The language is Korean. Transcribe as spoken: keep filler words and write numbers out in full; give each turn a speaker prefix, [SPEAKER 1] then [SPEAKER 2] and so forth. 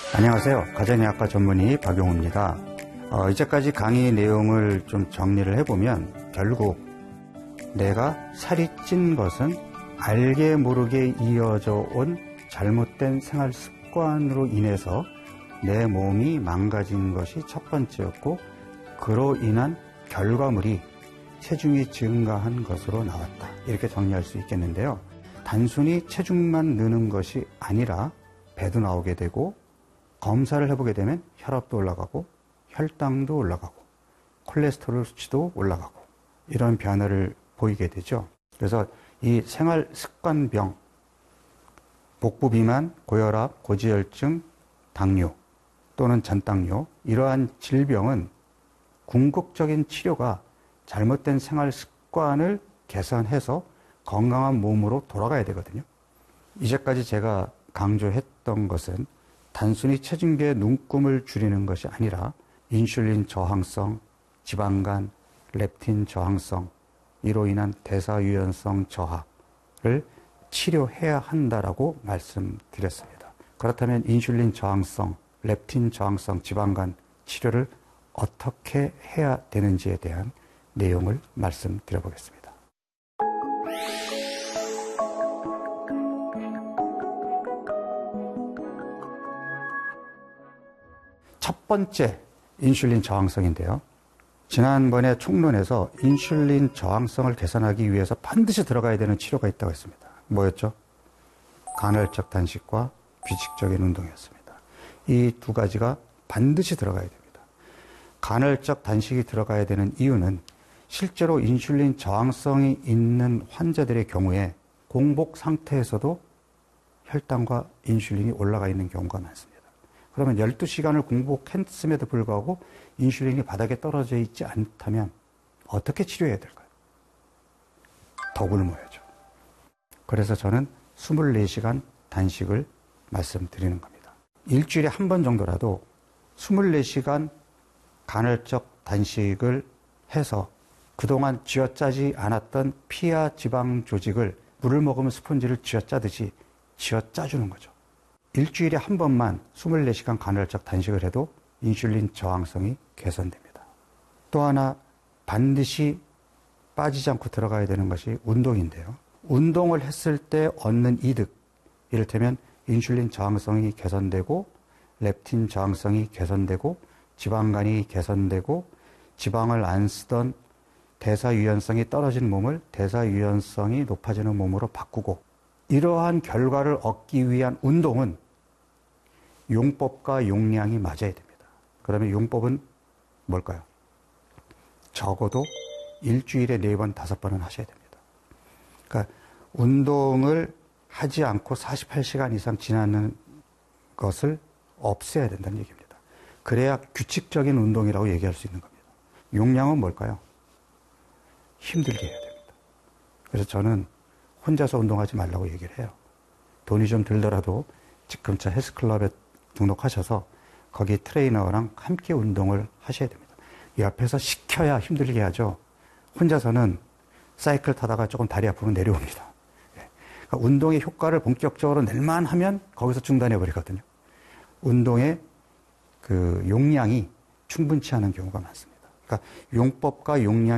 [SPEAKER 1] 안녕하세요. 가정의학과 전문의 박용우입니다. 어, 이제까지 강의 내용을 좀 정리를 해보면 결국 내가 살이 찐 것은 알게 모르게 이어져 온 잘못된 생활 습관으로 인해서 내 몸이 망가진 것이 첫 번째였고, 그로 인한 결과물이 체중이 증가한 것으로 나왔다. 이렇게 정리할 수 있겠는데요. 단순히 체중만 느는 것이 아니라 배도 나오게 되고, 검사를 해보게 되면 혈압도 올라가고 혈당도 올라가고 콜레스테롤 수치도 올라가고 이런 변화를 보이게 되죠. 그래서 이 생활 습관병, 복부 비만, 고혈압, 고지혈증, 당뇨 또는 전당뇨, 이러한 질병은 궁극적인 치료가 잘못된 생활 습관을 개선해서 건강한 몸으로 돌아가야 되거든요. 이제까지 제가 강조했던 것은 단순히 체중계의 눈금을 줄이는 것이 아니라 인슐린 저항성, 지방간, 렙틴 저항성, 이로 인한 대사유연성 저하를 치료해야 한다라고 말씀드렸습니다. 그렇다면 인슐린 저항성, 렙틴 저항성, 지방간 치료를 어떻게 해야 되는지에 대한 내용을 말씀드려보겠습니다. 첫 번째, 인슐린 저항성인데요. 지난번에 총론에서 인슐린 저항성을 개선하기 위해서 반드시 들어가야 되는 치료가 있다고 했습니다. 뭐였죠? 간헐적 단식과 규칙적인 운동이었습니다. 이 두 가지가 반드시 들어가야 됩니다. 간헐적 단식이 들어가야 되는 이유는 실제로 인슐린 저항성이 있는 환자들의 경우에 공복 상태에서도 혈당과 인슐린이 올라가 있는 경우가 많습니다. 그러면 열두 시간을 공복했음에도 불구하고 인슐린이 바닥에 떨어져 있지 않다면 어떻게 치료해야 될까요? 더 굶어야죠. 그래서 저는 이십사 시간 단식을 말씀드리는 겁니다. 일주일에 한 번 정도라도 이십사 시간 간헐적 단식을 해서 그동안 쥐어짜지 않았던 피하 지방 조직을 물을 먹으면 스펀지를 쥐어짜듯이 쥐어짜주는 거죠. 일주일에 한 번만 이십사 시간 간헐적 단식을 해도 인슐린 저항성이 개선됩니다. 또 하나 반드시 빠지지 않고 들어가야 되는 것이 운동인데요. 운동을 했을 때 얻는 이득, 이를테면 인슐린 저항성이 개선되고 렙틴 저항성이 개선되고 지방간이 개선되고 지방을 안 쓰던 대사유연성이 떨어진 몸을 대사유연성이 높아지는 몸으로 바꾸고, 이러한 결과를 얻기 위한 운동은 용법과 용량이 맞아야 됩니다. 그러면 용법은 뭘까요? 적어도 일주일에 네 번, 다섯 번은 하셔야 됩니다. 그러니까 운동을 하지 않고 사십팔 시간 이상 지나는 것을 없애야 된다는 얘기입니다. 그래야 규칙적인 운동이라고 얘기할 수 있는 겁니다. 용량은 뭘까요? 힘들게 해야 됩니다. 그래서 저는 혼자서 운동하지 말라고 얘기를 해요. 돈이 좀 들더라도 지금차 헬스클럽에 등록하셔서 거기 트레이너랑 함께 운동을 하셔야 됩니다. 옆에서 시켜야 힘들게 하죠. 혼자서는 사이클 타다가 조금 다리 아프면 내려옵니다. 그러니까 운동의 효과를 본격적으로 낼만 하면 거기서 중단해 버리거든요. 운동의 그 용량이 충분치 않은 경우가 많습니다. 그러니까 용법과 용량